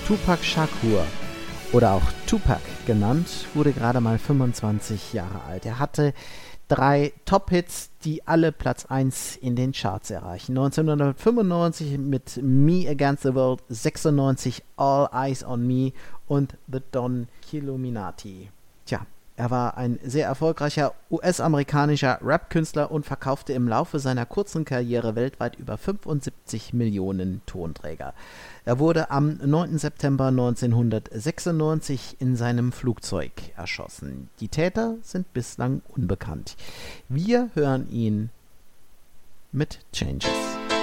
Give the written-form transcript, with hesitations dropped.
Tupac Shakur oder auch Tupac genannt, wurde gerade mal 25 Jahre alt. Er hatte 3 Top-Hits, die alle Platz 1 in den Charts erreichen. 1995 mit Me Against the World, 96 All Eyes on Me und The Don Killuminati. Tja, er war ein sehr erfolgreicher US-amerikanischer Rap-Künstler und verkaufte im Laufe seiner kurzen Karriere weltweit über 75 Millionen Tonträger. Er wurde am 9. September 1996 in seinem Flugzeug erschossen. Die Täter sind bislang unbekannt. Wir hören ihn mit Changes.